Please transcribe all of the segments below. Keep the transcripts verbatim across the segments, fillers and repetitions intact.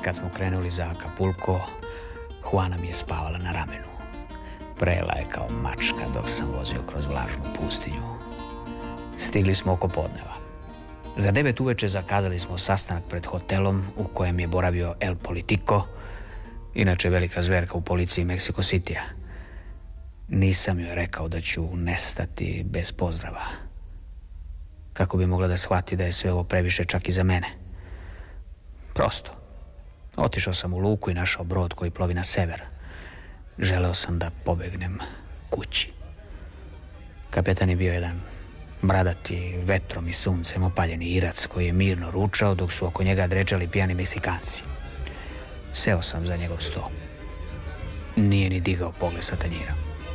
kad smo krenuli za Acapulco, Juana mi je spavala na ramenu. Prela je kao mačka dok sam vozio kroz vlažnu pustinju. Stigli smo oko podneva. Za devet uveče zakazali smo sastanak pred hotelom u kojem je boravio El Politico, inače velika zverka u policiji Mexico Citya. Nisam joj rekao da ću nestati bez pozdrava, kako bi mogla da shvati da je sve ovo previše čak i za mene. Prosto. Otišao sam u luku i našao brod koji plovi na sever. Želeo sam da pobegnem kući. Kapetan je bio jedan bradati, vetrom i suncem opaljeni Irac koji je mirno ručao dok su oko njega drečali pijani Meksikanci. Seo sam za njegov sto. Nije ni digao pogled sa tanjira.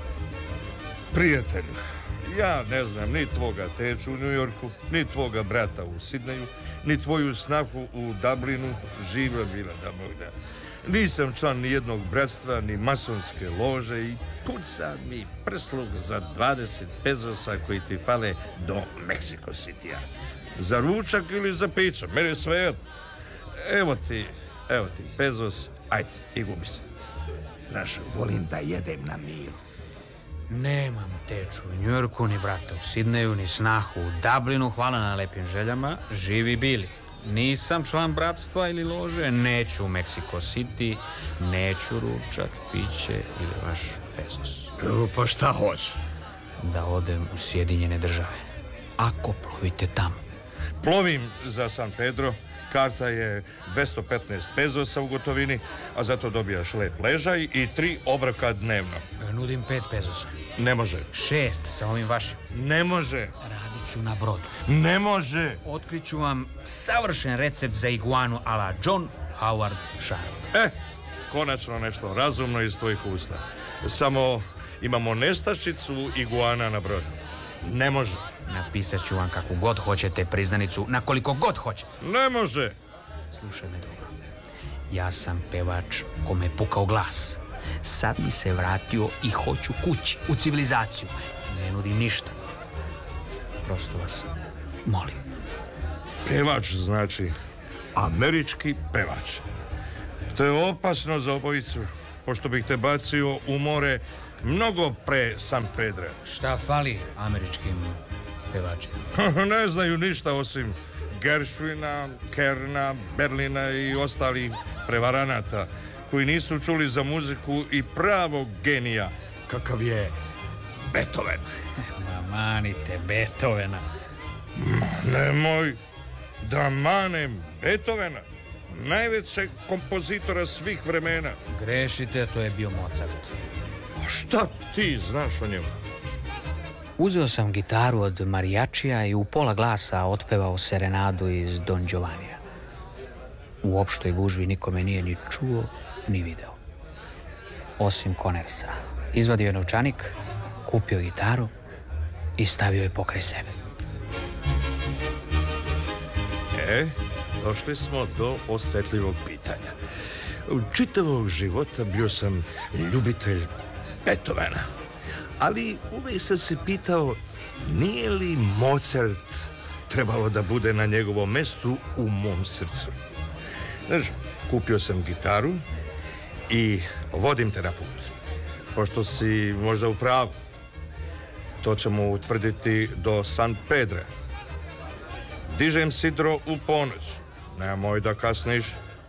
Prijatelju, ja ne znam ni tvoga teču u Njujorku, ni tvoga brata u Sidneju, ni tvoju snahu u Dublinu, živa bila da Bog da. Nisam član ni jednog bratstva, ni masonske lože i puca mi prsluk za dvadeset pezosa koji ti fale do Mexico Citya. Za ručak ili za piće, meni sve jedno. Evo ti, evo ti pezos, ajde, i gubi se. Znaš, volim da jedem na miru. Nemam teču u Njujorku, ni brata u Sidneju, ni snahu u Dublinu. Hvala na lepim željama. Živi bili. Nisam član bratstva ili lože, neću u Mexico City, neću ručak, piće ili vaš pezos. Evo, pa šta hoće? Da odem u Sjedinjene države. Ako plovite tamo. Plovim za San Pedro. Karta je dvesta petnaest pezosa u gotovini, a zato dobijaš lep ležaj i tri obroka dnevno. Nudim pet pezosa. Ne može. Šest sa ovim vašim. Ne može. Radit ću na brodu. Ne može. Otkriću vam savršen recept za iguanu a la John Howard Sharp. E, konačno nešto razumno iz tvojih usta. Samo imamo nestašicu iguana na brodu. Ne može. Napisat ću vam kakvu god hoćete priznanicu, na koliko god hoćete. Ne može. Slušaj me dobro. Ja sam pevač kome je pukao glas. Sad mi se vratio i hoću kući, u civilizaciju. Ne nudim ništa. Prosto vas molim. Pevač znači američki pevač. To je opasno za obojicu, pošto bih te bacio u more mnogo pre San Pedra. Šta fali američkim pevačima? Ne znaju ništa osim Gershwina, Kerna, Berlina i ostalih prevaranata koji nisu čuli za muziku i pravog genija kakav je Beethoven. Ma manite Beethovena. Nemoj da manem Beethovena, najvećeg kompozitora svih vremena. Grešite, to je bio Mozart. A šta ti znaš o njemu? Uzeo sam gitaru od marijačija i u pola glasa otpevao serenadu iz Don Giovannija. U opštoj gužvi nikome nije ni čuo, ni video. Osim Konersa. Izvadio je novčanik, kupio gitaru i stavio je pokraj sebe. E, došli smo do osjetljivog pitanja. U čitavog života bio sam ljubitelj Beethovena, ali uvijek sam se pitao nije li Mozart trebalo da bude na njegovom mestu u mom srcu. Znaš, kupio sam gitaru i vodim te na put. Pošto si možda u pravu, to ćemo utvrditi do San Pedra. Dižem sidro u ponoć. Nemoj da kasniš.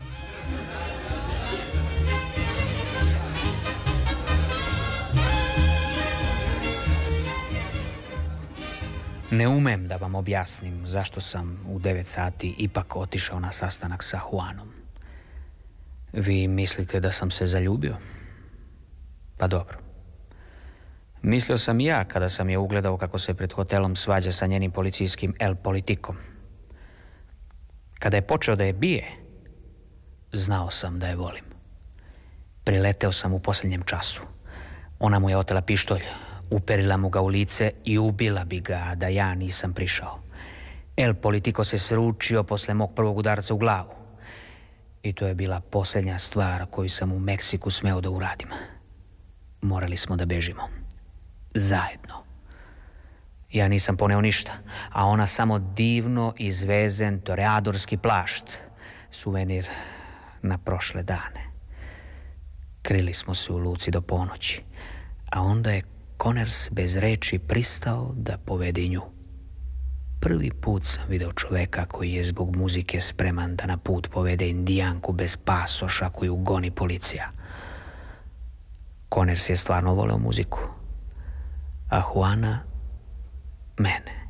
Ne umem da vam objasnim zašto sam u devet sati ipak otišao na sastanak sa Juanom. Vi mislite da sam se zaljubio? Pa dobro. Mislio sam i ja kada sam je ugledao kako se pred hotelom svađa sa njenim policijskim El Politicom. Kada je počeo da je bije, znao sam da je volim. Prileteo sam u posljednjem času. Ona mu je otela pištolj, uperila mu ga u lice i ubila bi ga da ja nisam prišao. El Politico se sručio posle mog prvog udarca u glavu. I to je bila posljednja stvar koju sam u Meksiku smeo da uradim. Morali smo da bežimo. Zajedno. Ja nisam poneo ništa, a ona samo divno izvezen toreadorski plašt. Suvenir na prošle dane. Krili smo se u luci do ponoći, a onda je Conners bez reči pristao da povede nju. Prvi put sam video čoveka koji je zbog muzike spreman da na put povede indijanku bez pasoša koju goni policija. Conners je stvarno voleo muziku, a Juana mene.